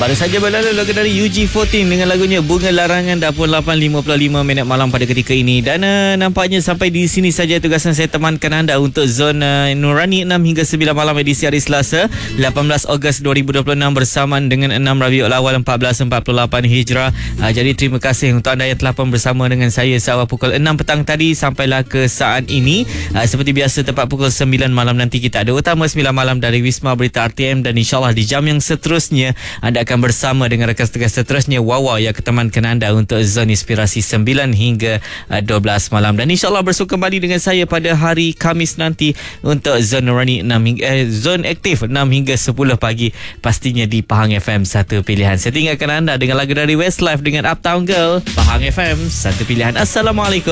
Baru saja berlalu lagu dari UG14 dengan lagunya Bunga Larangan. Dah pun 8.55 minit malam pada ketika ini. Dan nampaknya sampai di sini saja tugasan saya temankan anda untuk Zon Nurani 6 hingga 9 malam edisi hari Selasa 18 Ogos 2026 bersamaan dengan 6 Rabiul Awal 1448 Hijrah. Jadi terima kasih untuk anda yang telah pun bersama dengan saya seawal pukul 6 petang tadi sampailah ke saat ini. Seperti biasa tepat pukul 9 malam nanti kita ada Utama 9 malam dari Wisma Berita RTM, dan insyaAllah di jam yang seterusnya anda akan bersama dengan rakan tugas seterusnya Wawa yang ketemankan anda untuk Zon Inspirasi 9 hingga 12 malam. Dan insyaAllah bersua kembali dengan saya pada hari Khamis nanti untuk Zon Nurani 6 hingga Zon Aktif 6 hingga 10 pagi, pastinya di Pahang FM, satu pilihan. Saya tinggalkan anda dengan lagu dari Westlife dengan Uptown Girl. Pahang FM, satu pilihan. Assalamualaikum.